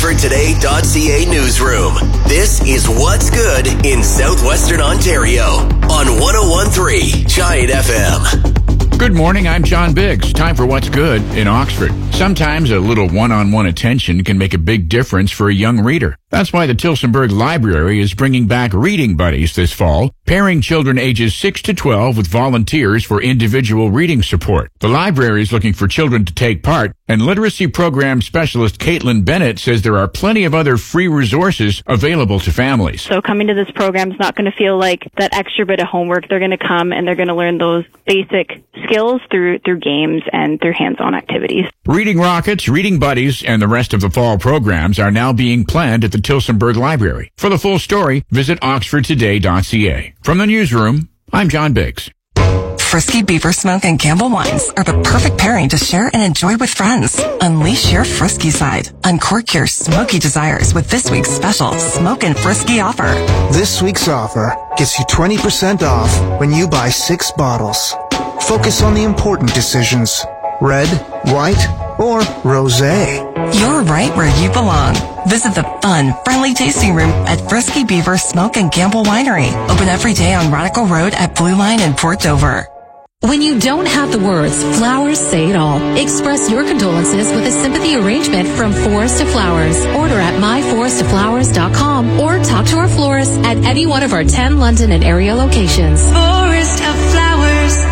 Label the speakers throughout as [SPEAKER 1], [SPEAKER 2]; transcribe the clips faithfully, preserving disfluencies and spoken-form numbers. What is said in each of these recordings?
[SPEAKER 1] Oxford Today dot C A newsroom. This is What's Good in Southwestern Ontario on one oh one point three Giant F M.
[SPEAKER 2] Good morning, I'm John Biggs. Time for What's Good in Oxford. Sometimes a little one-on-one attention can make a big difference for a young reader. That's why the Tillsonburg Library is bringing back Reading Buddies this fall, pairing children ages six to twelve with volunteers for individual reading support. The library is looking for children to take part, and literacy program specialist Caitlin Bennett says there are plenty of other free resources available to families.
[SPEAKER 3] So coming to this program is not going to feel like that extra bit of homework. They're going to come and they're going to learn those basic skills through through games and through hands-on activities.
[SPEAKER 2] Reading Rockets, Reading Buddies, and the rest of the fall programs are now being planned at the Tillsonburg Library. For the full story, visit Oxford Today dot C A. From the newsroom, I'm John Biggs.
[SPEAKER 4] Frisky Beaver Smoke and Campbell Wines are the perfect pairing to share and enjoy with friends. Unleash your frisky side. Uncork your smoky desires with this week's special Smoke and Frisky offer.
[SPEAKER 5] This week's offer gets you twenty percent off when you buy six bottles. Focus on the important decisions. Red, white, or rosé.
[SPEAKER 4] You're right where you belong. Visit the fun, friendly tasting room at Frisky Beaver Smoke and Campbell Winery. Open every day on Radical Road at Blue Line in Port Dover.
[SPEAKER 6] When you don't have the words, flowers say it all. Express your condolences with a sympathy arrangement from Forest to Flowers. Order at my forest to flowers dot com or talk to our florist at any one of our ten London and area locations.
[SPEAKER 7] Forest of Flowers.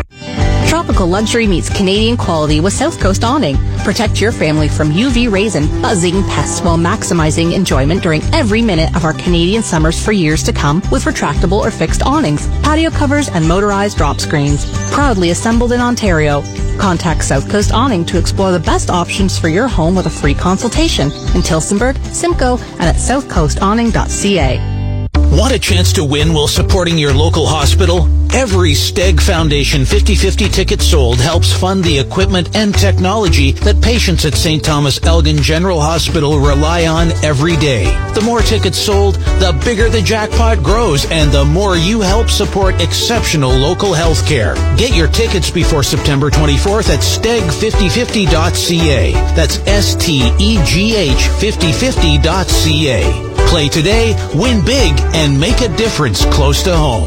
[SPEAKER 6] Tropical luxury meets Canadian quality with South Coast Awning. Protect your family from U V rays and buzzing pests while maximizing enjoyment during every minute of our Canadian summers for years to come with retractable or fixed awnings, patio covers, and motorized drop screens. Proudly assembled in Ontario. Contact South Coast Awning to explore the best options for your home with a free consultation in Tillsonburg, Simcoe, and at south coast awning dot C A.
[SPEAKER 8] Want a chance to win while supporting your local hospital? Every Steg Foundation fifty-fifty ticket sold helps fund the equipment and technology that patients at Saint Thomas Elgin General Hospital rely on every day. The more tickets sold, the bigger the jackpot grows and the more you help support exceptional local health care. Get your tickets before September twenty-fourth at steg fifty fifty dot C A. That's S T E G H fifty fifty dot C A. Play today, win big, and make a difference close to home.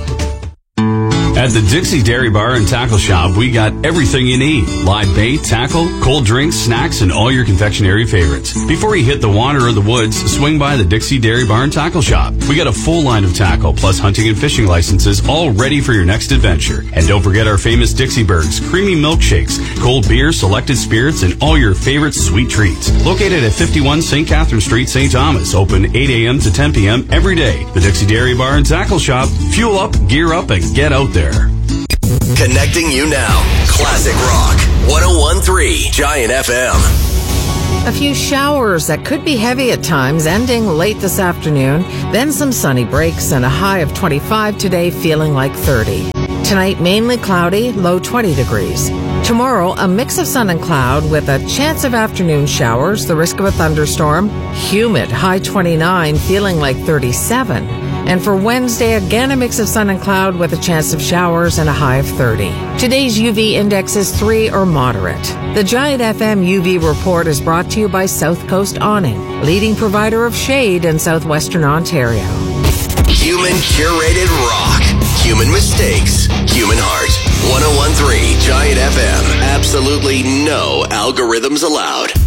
[SPEAKER 9] At the Dixie Dairy Bar and Tackle Shop, we got everything you need. Live bait, tackle, cold drinks, snacks, and all your confectionery favorites. Before you hit the water or the woods, swing by the Dixie Dairy Bar and Tackle Shop. We got a full line of tackle, plus hunting and fishing licenses, all ready for your next adventure. And don't forget our famous Dixie Bergs, creamy milkshakes, cold beer, selected spirits, and all your favorite sweet treats. Located at fifty-one Saint Catherine Street, Saint Thomas. Open eight a.m. to ten p.m. every day. The Dixie Dairy Bar and Tackle Shop. Fuel up, gear up, and get out there.
[SPEAKER 1] Connecting you now. Classic Rock. one oh one point three Giant F M.
[SPEAKER 10] A few showers that could be heavy at times, ending late this afternoon. Then some sunny breaks and a high of twenty-five today, feeling like thirty. Tonight, mainly cloudy, low twenty degrees. Tomorrow, a mix of sun and cloud with a chance of afternoon showers, the risk of a thunderstorm. Humid, high twenty-nine, feeling like thirty-seven. And for Wednesday, again, a mix of sun and cloud with a chance of showers and a high of thirty. Today's U V index is three or moderate. The Giant F M U V report is brought to you by South Coast Awning, leading provider of shade in southwestern Ontario.
[SPEAKER 1] Human curated rock. Human mistakes. Human heart. one oh one point three Giant F M. Absolutely no algorithms allowed.